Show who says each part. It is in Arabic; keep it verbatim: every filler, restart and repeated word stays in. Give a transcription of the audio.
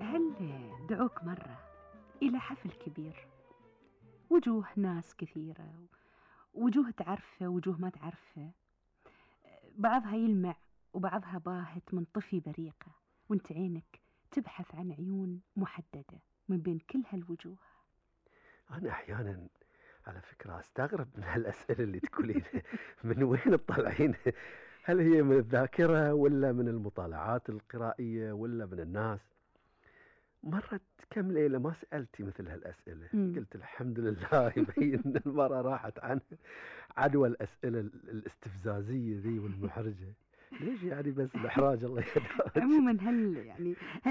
Speaker 1: هل دعوك مرة إلى حفل كبير، وجوه ناس كثيرة، وجوه تعرفه وجوه ما تعرفه، بعضها يلمع وبعضها باهت منطفي بريقة، وانت عينك تبحث عن عيون محددة من بين كل هالوجوه؟
Speaker 2: أنا أحيانا على فكرة أستغرب من هالأسئلة اللي تقولين من وين تطلعين؟ هل هي من الذاكرة ولا من المطالعات القرائية ولا من الناس؟ مرت كم ليلة ما سألتي مثل هالأسئلة.
Speaker 1: مم.
Speaker 2: قلت الحمد لله يبين أن المرة راحت عن عدوى الأسئلة الاستفزازية ذي والمحرجة. ليش يعني بس الإحراج الله يهداك.
Speaker 1: عموما هل يعني